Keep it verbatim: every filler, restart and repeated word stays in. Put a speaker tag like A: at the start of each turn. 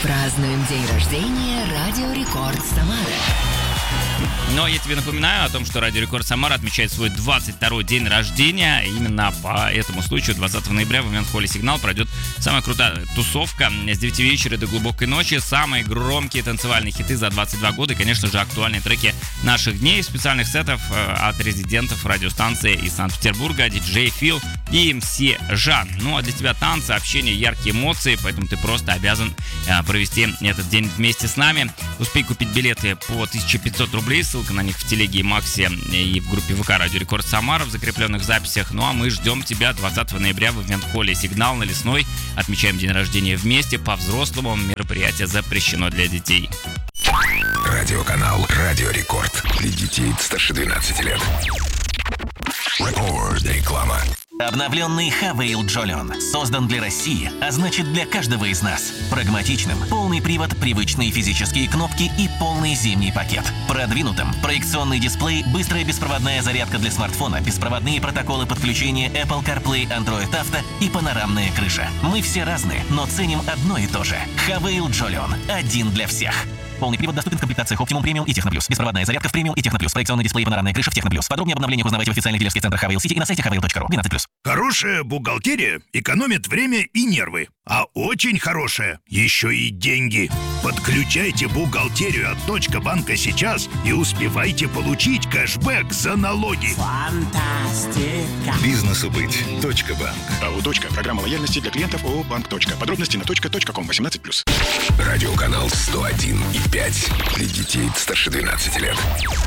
A: Празднуем день рождения Радио Рекорд Самара.
B: Но я тебе напоминаю о том, что Радио Рекорд Самара отмечает свой двадцать второй день рождения. Именно по этому случаю двадцатого ноября в ивент-холле «Сигнал» пройдет самая крутая тусовка с девяти вечера до глубокой ночи. Самые громкие танцевальные хиты за двадцать два года и, конечно же, актуальные треки наших дней. Специальных сетов от резидентов радиостанции из Санкт-Петербурга, диджей Фил и эм си Жан. Ну а для тебя танцы, общение, яркие эмоции, поэтому ты просто обязан провести этот день вместе с нами. Успей купить билеты по тысяча пятьсот рублей, ссылка на них в телеге и Максе и в группе ВК Радио Рекорд Самара в закрепленных записях. Ну а мы ждем тебя двадцатого ноября в ивент-холле «Сигнал» на Лесной. Отмечаем день рождения вместе, по-взрослому. Мероприятие запрещено для детей.
C: Радиоканал «Радио Рекорд» для детей старше двенадцати лет. Рекорд. Реклама.
D: Обновленный Хавейл Джолион создан для России, а значит для каждого из нас. Прагматичным, полный привод, привычные физические кнопки и полный зимний пакет. Продвинутым, проекционный дисплей, быстрая беспроводная зарядка для смартфона, беспроводные протоколы подключения Apple CarPlay, Android Auto и панорамная крыша. Мы все разные, но ценим одно и то же. Хавейл Джолион. Один для всех. Полный привод доступен в комплектациях Optimum Premium и Техно Плюс. Беспроводная зарядка в Premium и Техно Плюс. Проекционный дисплей и панорамная крыша в Техно Плюс. Подробнее об обновлениях узнавайте в официальных дилерских центрах Хавейл Сити и на сайте хавейл точка ру. двенадцать плюс.
E: Хорошая бухгалтерия экономит время и нервы. А очень хорошая еще и деньги. Подключайте бухгалтерию от Точка банка сейчас и успевайте получить кэшбэк за налоги.
F: Фантастика.
C: Бизнесу быть. Точка банк.
G: АО «Точка». Программа лояльности для клиентов ООО «Банк. Точка». Подробности на точка точка ком. восемнадцать плюс.
C: Радиоканал сто один и пять для детей старше двенадцати лет.